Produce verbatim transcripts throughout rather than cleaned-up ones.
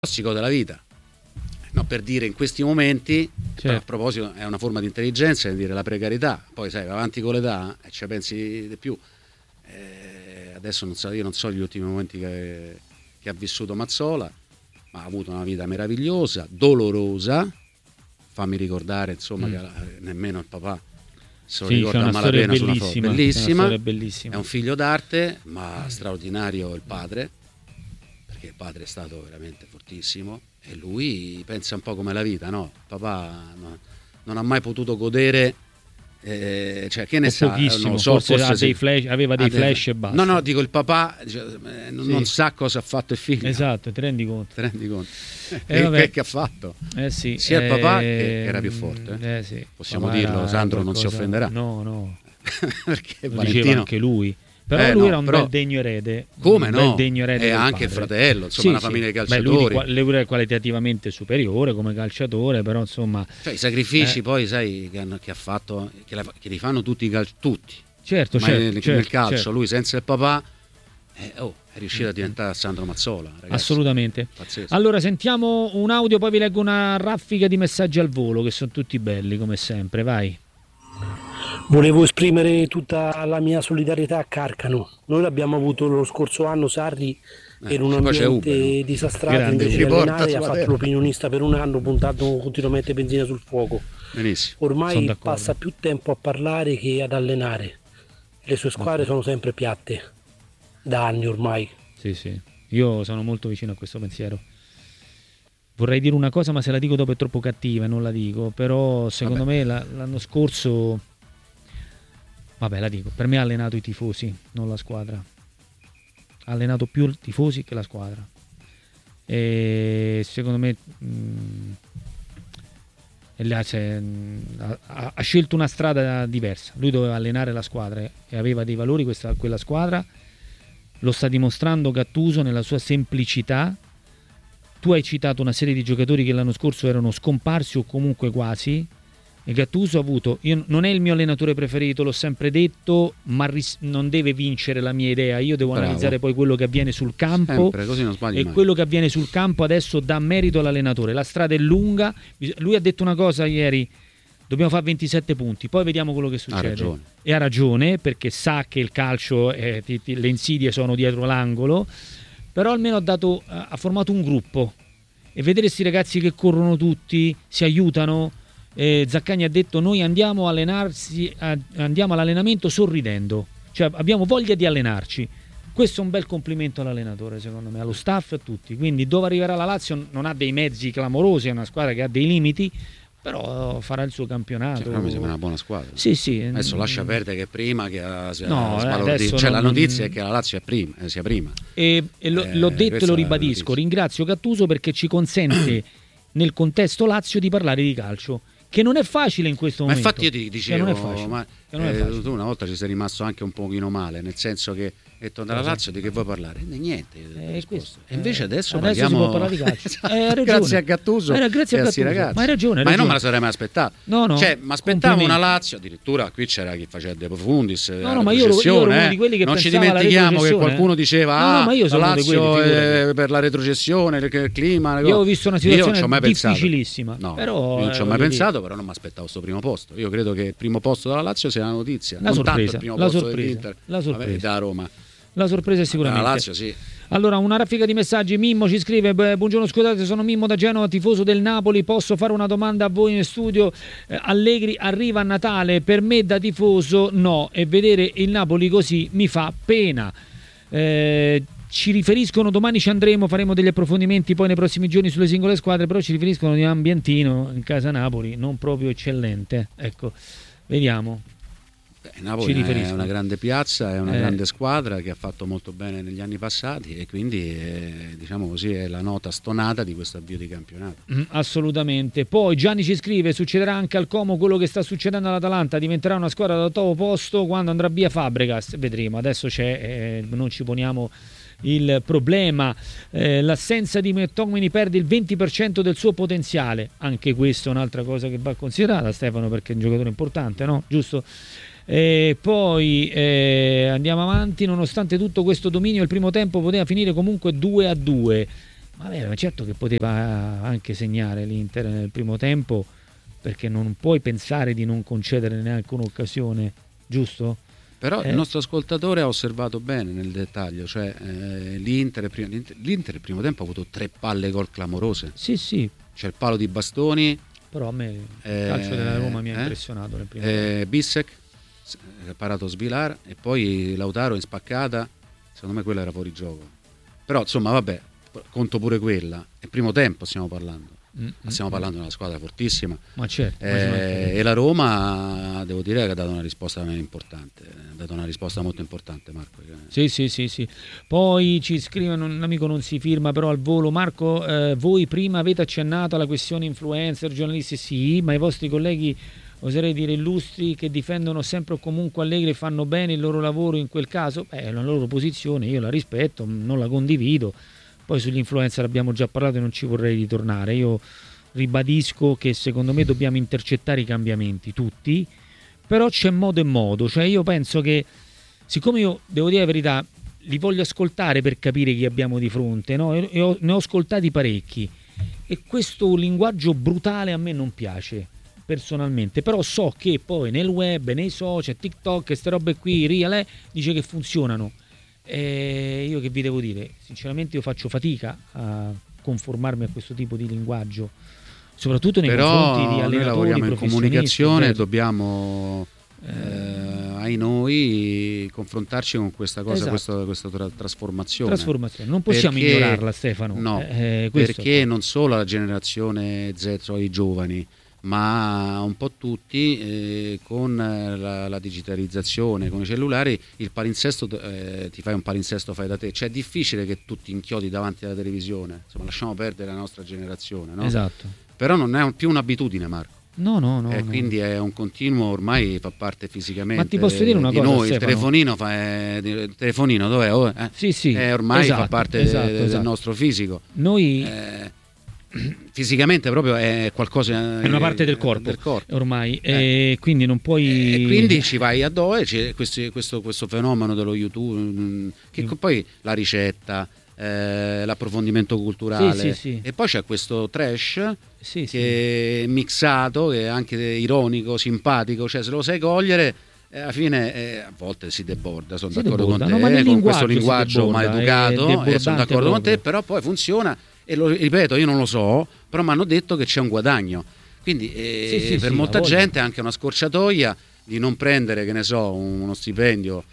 classico della vita, no, per dire in questi momenti, certo. A proposito è una forma di intelligenza, è dire la precarietà, poi sai, avanti con l'età e eh, ci pensi di più, eh, adesso non so, io non so gli ultimi momenti che, che ha vissuto Mazzola, ma ha avuto una vita meravigliosa, dolorosa, fammi ricordare insomma mm. che nemmeno il papà se lo sì, ricorda a malapena su una foto, bellissima, una bellissima, è un figlio d'arte, ma straordinario il padre, perché il padre è stato veramente fortissimo e lui pensa un po' come la vita, no? Papà no, non ha mai potuto godere, eh, cioè che ne o sa, pochissimo, non so, forse, forse ha dei sì, flash, aveva dei flash dei... e basta. No, no, dico il papà cioè, eh, non, sì. non sa cosa ha fatto il figlio. Esatto, ti rendi conto? Ti rendi conto? Eh, che, che ha fatto? Eh sì, sia eh, il papà che era più forte. Eh, eh sì. Possiamo papà dirlo, Sandro non si offenderà. No, no. Perché lo Valentino diceva anche lui. Però eh, lui no, era un però... bel degno erede. Come un no? Bel degno erede e del anche padre. il fratello, insomma, sì, una sì. famiglia di Beh, calciatori. lui, lui era qualitativamente superiore come calciatore, però insomma... Cioè i sacrifici eh. poi, sai, che, hanno, che ha fatto, che, la, che li fanno tutti i calci, tutti. Certo, ma certo, nel, certo, nel calcio, certo. lui senza il papà, eh, oh, è riuscito a diventare Sandro Mazzola. Ragazzi. Assolutamente. Pazzesco. Allora sentiamo un audio, poi vi leggo una raffica di messaggi al volo, che sono tutti belli come sempre, vai. Volevo esprimere tutta la mia solidarietà a Carcano. Noi l'abbiamo avuto lo scorso anno, Sarri eh, in un ambiente Uber, no? disastrato, Grande invece di Uber. allenare ha Porta fatto l'opinionista per un anno, puntato continuamente benzina sul fuoco. Benissimo. Ormai passa più tempo a parlare che ad allenare. Le sue squadre sono sempre piatte, da anni ormai. Sì, sì, io sono molto vicino a questo pensiero. Vorrei dire una cosa, ma se la dico dopo è troppo cattiva, non la dico. Però secondo Vabbè. me la, l'anno scorso... Vabbè, la dico, per me ha allenato i tifosi, non la squadra. Ha allenato più i tifosi che la squadra. E secondo me mh, ha, ha scelto una strada diversa. Lui doveva allenare la squadra e aveva dei valori questa, quella squadra. Lo sta dimostrando Gattuso nella sua semplicità. Tu hai citato una serie di giocatori che l'anno scorso erano scomparsi o comunque quasi. E Gattuso ha avuto, io, non è il mio allenatore preferito, l'ho sempre detto, ma ris- non deve vincere la mia idea. Io devo Bravo. analizzare poi quello che avviene sul campo. Sempre, così non sbagli e mai. quello che avviene sul campo adesso dà merito all'allenatore. La strada è lunga. Lui ha detto una cosa ieri: dobbiamo fare ventisette punti, poi vediamo quello che succede. Ha ragione. E ha ragione, perché sa che il calcio, eh, ti, ti, le insidie sono dietro l'angolo. Però almeno ha, dato, ha formato un gruppo. E vedere questi ragazzi che corrono tutti, si aiutano. Eh, Zaccagni ha detto: noi andiamo, a allenarsi, a, andiamo all'allenamento sorridendo, cioè abbiamo voglia di allenarci. Questo è un bel complimento all'allenatore, secondo me, allo staff e a tutti. Quindi dove arriverà la Lazio non ha dei mezzi clamorosi, è una squadra che ha dei limiti, però farà il suo campionato. Sì, mi sembra una buona squadra. Sì, sì. Adesso lascia perdere che prima che ha, no, sbalordito. Cioè non... la notizia è che la Lazio è prima, eh, sia prima. E, e lo, eh, l'ho detto e lo ribadisco. Ringrazio Gattuso perché ci consente nel contesto Lazio di parlare di calcio, che non è facile in questo ma momento. Ma infatti io ti dicevo, non è facile, ma non è eh, tu una volta ci sei rimasto anche un pochino male, nel senso che hai detto dalla Lazio di che vuoi parlare? E niente. Eh, questo, e invece adesso, adesso parliamo... si può parlare di calcio. Eh, grazie a Gattuso eh, grazie a Gattuso. ragazzi. Ma hai ragione, hai ma ragione. io non me la sarei mai aspettato. No, no. Cioè, mi aspettavo una Lazio, addirittura qui c'era chi faceva De Profundis, no, no, ma io, io ero uno di quelli che non ci pensava dimentichiamo che qualcuno diceva no, no, ma io ah, sono la Lazio uno di quelli, è per la retrocessione, il clima. Io ho visto una situazione difficilissima. No, però, non ci ho mai pensato, però non mi aspettavo questo primo posto. Io credo che il primo posto della Lazio sia la notizia, la non sorpresa, tanto il primo la posto sorpresa, dell'Inter, la sorpresa da Roma. La sorpresa è sicuramente la Lazio, sì. Allora, una raffica di messaggi. Mimmo ci scrive: buongiorno, scusate, sono Mimmo da Genova, tifoso del Napoli. Posso fare una domanda a voi in studio? Eh, Allegri arriva a Natale, per me da tifoso no, e vedere il Napoli così mi fa pena. Eh, ci riferiscono, domani ci andremo, faremo degli approfondimenti poi nei prossimi giorni sulle singole squadre, però ci riferiscono di un ambientino in casa Napoli non proprio eccellente. Ecco, vediamo. Beh, Napoli è una grande piazza, è una eh. grande squadra che ha fatto molto bene negli anni passati e quindi è, diciamo così, è la nota stonata di questo avvio di campionato. Mm, assolutamente. Poi Gianni ci scrive: succederà anche al Como quello che sta succedendo all'Atalanta, diventerà una squadra d'ottavo posto quando andrà via Fabregas. Vedremo, adesso c'è, eh, non ci poniamo il problema. Eh, l'assenza di McTominay perde il venti per cento del suo potenziale, anche questa è un'altra cosa che va considerata, Stefano, perché è un giocatore importante, no? Giusto? E poi eh, andiamo avanti. Nonostante tutto questo dominio, il primo tempo poteva finire comunque due a due. Vabbè, ma certo che poteva anche segnare l'Inter nel primo tempo, perché non puoi pensare di non concedere neanche un'occasione, giusto? Però eh. il nostro ascoltatore ha osservato bene nel dettaglio, cioè eh, l'Inter, l'Inter, l'Inter il primo tempo ha avuto tre palle gol clamorose. Sì, sì. C'è il palo di Bastoni. Però a me il eh, calcio della Roma mi ha eh, impressionato nel primo eh, tempo. Bissek ha parato Svilar e poi Lautaro in spaccata, secondo me quella era fuori gioco. Però insomma vabbè, conto pure quella. È primo tempo stiamo parlando. Mm-hmm. Stiamo parlando di una squadra fortissima. Ma certo, eh, e la Roma devo dire che ha dato una risposta importante, ha dato una risposta molto importante, Marco. Sì, sì, sì, sì. Poi ci scrivono, un amico non si firma però al volo, Marco, eh, voi prima avete accennato alla questione influencer, giornalisti, sì, ma i vostri colleghi, oserei dire illustri, che difendono sempre o comunque Allegri, fanno bene il loro lavoro in quel caso? Beh, è la loro posizione, io la rispetto, non la condivido. Poi sugli influencer abbiamo già parlato e non ci vorrei ritornare. Io ribadisco che secondo me dobbiamo intercettare i cambiamenti, tutti, però c'è modo e modo. Cioè io penso che, siccome io, devo dire la verità, li voglio ascoltare per capire chi abbiamo di fronte, no? E ho, ne ho ascoltati parecchi, e questo linguaggio brutale a me non piace personalmente, però so che poi nel web, nei social, TikTok, queste robe qui, Real, eh, dice che funzionano. E io che vi devo dire, sinceramente io faccio fatica a conformarmi a questo tipo di linguaggio, soprattutto nei Però confronti di allenatori, noi lavoriamo in comunicazione, certo. dobbiamo eh, ai noi confrontarci con questa cosa, esatto. questa, questa tra- trasformazione. trasformazione non possiamo perché, ignorarla, Stefano. No, eh, perché non solo la generazione Z, cioè i giovani, ma un po' tutti eh, con la, la digitalizzazione, con i cellulari, il palinsesto, eh, ti fai un palinsesto fai da te, cioè è difficile che tu ti inchiodi davanti alla televisione, insomma lasciamo perdere la nostra generazione, no? Esatto. Però non è più un'abitudine, Marco. No, no, no, eh, no. Quindi è un continuo, ormai fa parte fisicamente. Ma ti posso dire una di cosa, noi, Stefano? il telefonino fa, eh, il telefonino dov'è? Oh, eh? Sì, sì, eh, ormai esatto, fa parte esatto, de, del esatto. nostro fisico. Noi eh, fisicamente proprio è qualcosa, è una parte del corpo, del corpo. ormai, eh. e quindi non puoi. E quindi ci vai addosso, c'è questo, questo, questo fenomeno dello YouTube, che mm. poi la ricetta, eh, l'approfondimento culturale, sì, sì, sì. e poi c'è questo trash sì, che sì. è mixato, che è anche ironico, simpatico, cioè se lo sai cogliere. Eh, alla fine eh, a volte si deborda, sono si d'accordo deborda, con te, no, eh, con questo linguaggio maleducato, eh, sono d'accordo proprio. con te, però poi funziona, e lo ripeto, io non lo so, però mi hanno detto che c'è un guadagno, quindi eh, sì, sì, per sì, molta gente è anche una scorciatoia di non prendere, che ne so, uno stipendio,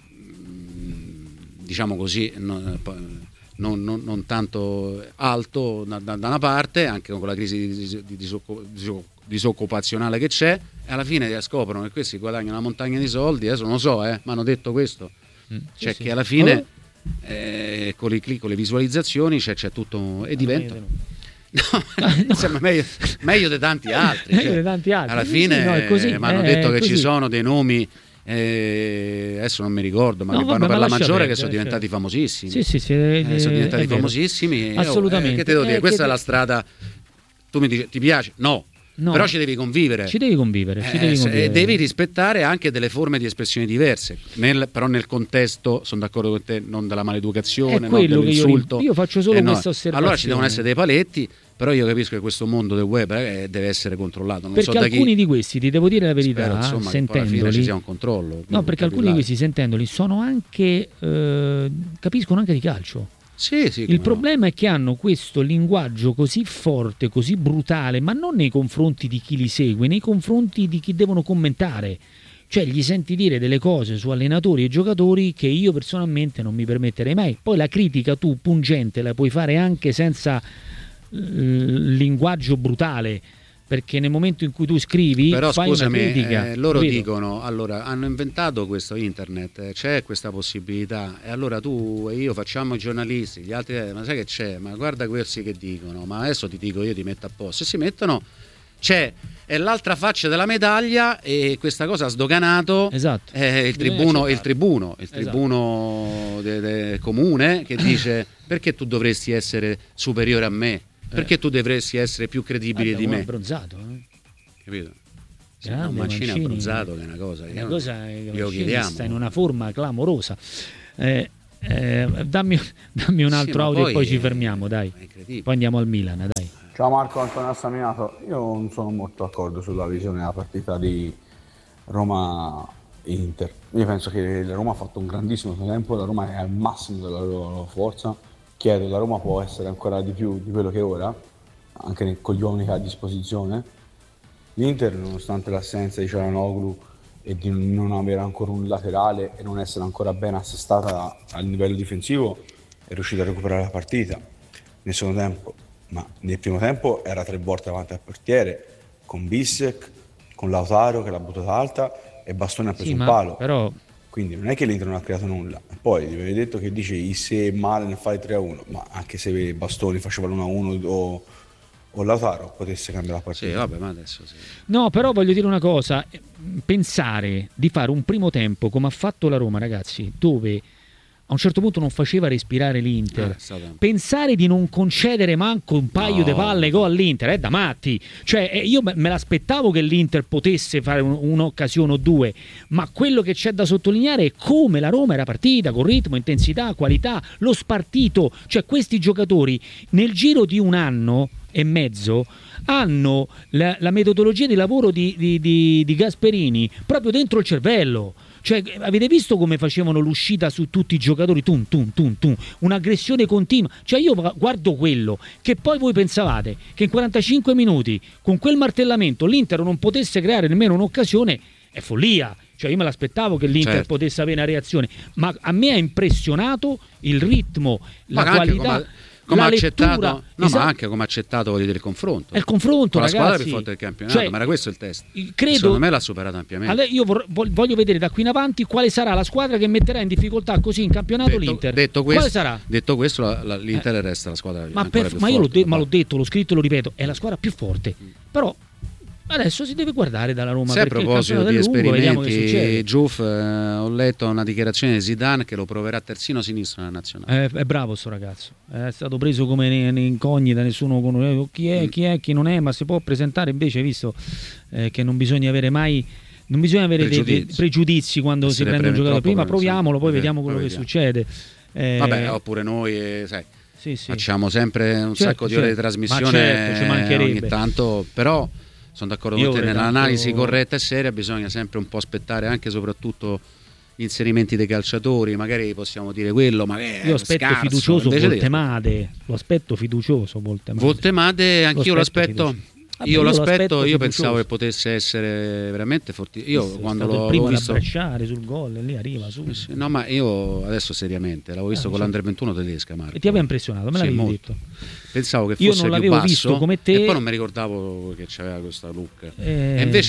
diciamo così, non, non, non, non tanto alto da, da, da una parte, anche con la crisi di, di, di disoccupazionale che c'è, e alla fine scoprono che questi guadagnano una montagna di soldi. Adesso non lo so, eh, mi hanno detto questo, mm, cioè sì, che sì. alla fine oh. eh, con, i click, con le visualizzazioni c'è, c'è tutto, e diventa no, no. Sembra meglio, meglio di tanti altri, cioè, tanti altri. Alla fine sì, no, è così, eh, mi hanno eh, detto che così. Ci sono dei nomi, eh, adesso non mi ricordo, ma no, che vanno vabbè, per la maggiore, perdere, che sono diventati cioè. famosissimi, sì, sì, sì, eh, eh, sono diventati famosissimi, assolutamente. Eh, che te devo dire, eh, questa che è la strada. Tu mi dici, ti piace? No. No, però ci devi convivere. Ci devi convivere, eh, ci devi convivere. E devi rispettare anche delle forme di espressione diverse. Nel, però nel contesto, sono d'accordo con te, non della maleducazione, non dell'insulto. Io, io faccio solo eh, questa no. osservazione. Allora ci devono essere dei paletti, però io capisco che questo mondo del web eh, deve essere controllato. Non perché so da alcuni chi... di questi, ti devo dire la verità, Spero, insomma, sentendoli, che alla fine ci sia un controllo. No, perché alcuni di questi, sentendoli, sono anche eh, capiscono anche di calcio. Sì, sì, il problema no. è che hanno questo linguaggio così forte, così brutale, ma non nei confronti di chi li segue, nei confronti di chi devono commentare. Cioè gli senti dire delle cose su allenatori e giocatori che io personalmente non mi permetterei mai. Poi la critica tu pungente la puoi fare anche senza uh, linguaggio brutale, perché nel momento in cui tu scrivi però fai scusami, una critica, eh, loro capito? Dicono, allora hanno inventato questo internet, eh, c'è questa possibilità, e allora tu e io facciamo i giornalisti, gli altri eh, ma sai che c'è, ma guarda questi che dicono, ma adesso ti dico io, ti metto a posto, e si mettono, c'è, è l'altra faccia della medaglia, e questa cosa ha sdoganato esatto. eh, il, tribuno, il tribuno il tribuno esatto. de, de comune, che dice perché tu dovresti essere superiore a me, perché tu dovresti essere più credibile ah, di me. Abbronzato, eh? Capito? Sì, Grande, un mancino Mancini, abbronzato, che è una cosa che una cosa che glielo chiediamo. Sta in una forma clamorosa. Eh, Eh, dammi, dammi un altro sì, audio poi e poi ci è, fermiamo, dai. È poi andiamo al Milan, dai. Ciao Marco, Antonio Assaminato. Io non sono molto d'accordo sulla visione della partita di Roma-Inter. Io penso che la Roma ha fatto un grandissimo tempo, la Roma è al massimo della loro forza. Chiedo, la Roma può essere ancora di più di quello che è ora, anche con gli uomini che ha a disposizione. L'Inter, nonostante l'assenza di Çalhanoğlu e di non avere ancora un laterale e non essere ancora ben assestata a livello difensivo, è riuscita a recuperare la partita nel secondo tempo. Ma nel primo tempo era tre volte davanti al portiere, con Bissek, con Lautaro che l'ha buttata alta e Bastoni ha preso sì, un ma palo. Però... Quindi non è che l'Inter non ha creato nulla. Poi vi avete detto che dice se male nel fare tre a uno, ma anche se Bastoni faceva l'uno a uno o, o Lautaro potesse cambiare la partita. Sì, vabbè, ma adesso sì. No, però voglio dire una cosa, pensare di fare un primo tempo come ha fatto la Roma, ragazzi, dove a un certo punto non faceva respirare l'Inter, Eh, stato... pensare di non concedere manco un paio no. di palle gol all'Inter è da matti. Cioè io me l'aspettavo che l'Inter potesse fare un, un'occasione o due, ma quello che c'è da sottolineare è come la Roma era partita, con ritmo, intensità, qualità, lo spartito. Cioè questi giocatori nel giro di un anno e mezzo hanno la, la metodologia di lavoro di, di, di, di Gasperini proprio dentro il cervello. Cioè, avete visto come facevano l'uscita su tutti i giocatori? Tum, tum, tum, tum. Un'aggressione continua. Cioè, io guardo quello che poi voi pensavate che in quarantacinque minuti, con quel martellamento, l'Inter non potesse creare nemmeno un'occasione, è follia. Cioè, io me l'aspettavo che l'Inter certo. potesse avere una reazione, ma a me ha impressionato il ritmo, la ma qualità. Come ha accettato, no, esatto. ma anche come ha accettato voglio dire, il confronto. È il confronto, con ragazzi. la squadra più forte del campionato, cioè, ma era questo il test. Credo, secondo me l'ha superato ampiamente. Allora io vor, voglio vedere da qui in avanti quale sarà la squadra che metterà in difficoltà così in campionato detto, l'Inter. Detto questo, quale sarà? Detto questo, la, la, l'Inter eh. resta la squadra ma, per, più ma io l'ho, de- ma l'ho detto, l'ho scritto e lo ripeto, è la squadra più forte. Mm. Però adesso si deve guardare dalla Roma. Se a proposito di lungo, esperimenti, Giuff, eh, ho letto una dichiarazione di Zidane che lo proverà terzino sinistro nella nazionale. Eh, è bravo sto ragazzo, è stato preso come in incognita, nessuno conosce chi è, chi è, chi non è, ma si può presentare. Invece, visto eh, che non bisogna avere mai, non bisogna avere pregiudizi, dei pregiudizi quando Essere si prende un giocatore. Prima proviamolo, poi vediamo quello che succede. Eh, Vabbè, oppure noi, eh, sai, sì, sì. facciamo sempre un certo, sacco di certo. ore di trasmissione, certo, ci mancherebbe. Ogni tanto, però. Sono d'accordo con te, nell'analisi tanto... corretta e seria bisogna sempre un po' aspettare anche e soprattutto gli inserimenti dei calciatori, magari possiamo dire quello, ma che io aspetto scarso, fiducioso Voltemade, lo aspetto fiducioso Voltemade. Voltemade anch'io lo aspetto, Vabbè, io, io lo aspetto, io fiducioso. pensavo che potesse essere veramente forte. Io sì, quando l'ho, l'ho primo visto ad abbracciare sul gol e lì arriva su. Sì, no, ma io adesso seriamente l'avevo visto ah, con sì. l'Under ventuno tedesca, Marco. E ti aveva impressionato, me l'avevi sì, detto. Pensavo che fosse io non l'avevo più basso, visto come te e poi non mi ricordavo che c'aveva questa look. Eh... E invece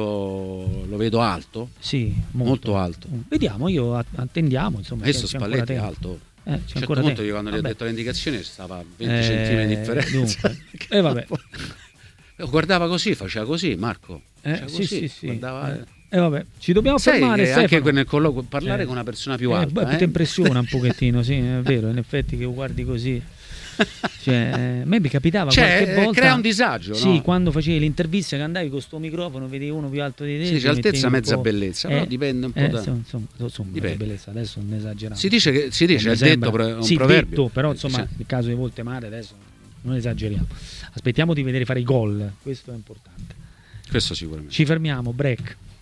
adesso lo vedo alto. Sì, molto, molto alto. Vediamo, io attendiamo, insomma. Adesso Spalletti è alto. Eh, c'è a un certo ancora punto tempo. io quando vabbè. gli ho detto le indicazioni stava a venti eh, centimetri di differenza. E eh, vabbè. Guardava così, faceva così, Marco. Eh, sì, così, sì, sì. Guardava... Eh. E eh, vabbè, ci dobbiamo Sai fermare. Anche nel colloquio, parlare eh. con una persona più alta. Eh, beh, eh? ti impressiona un pochettino, sì, è vero, in effetti che guardi così. Cioè, a me mi capitava cioè, qualche volta. Crea un disagio, sì, no? quando facevi l'intervista che andavi con sto microfono, vedevi uno più alto di te. Sì, c'è altezza, mezza bellezza, eh, però dipende un po' eh, da. Insomma, insomma dipende. Bellezza, adesso non esageriamo. Si dice che si dice, è detto un sì, proverbio. Detto, però insomma, sì. Nel caso di Voltemade adesso non esageriamo. Aspettiamo di vedere fare i gol, questo è importante. Questo sicuramente. Ci fermiamo, break.